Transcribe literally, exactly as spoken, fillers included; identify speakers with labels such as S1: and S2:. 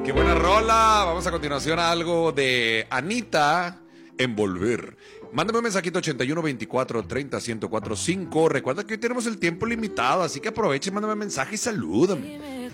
S1: Qué buena rola. Vamos a continuación a algo de Anita, Envolver. Mándame un mensajito ochenta y uno veinticuatro treinta ciento cuatro cinco. Recuerda que hoy tenemos el tiempo limitado, así que aproveche, mándame un mensaje y salúdame.